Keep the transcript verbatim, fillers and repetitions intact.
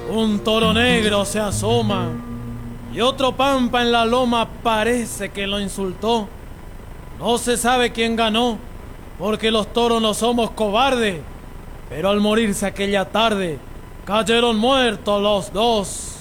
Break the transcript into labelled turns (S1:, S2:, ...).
S1: Un toro negro se asoma y otro pampa en la loma parece que lo insultó. No se sabe quién ganó, porque los toros no somos cobardes, pero al morirse aquella tarde cayeron muertos los dos.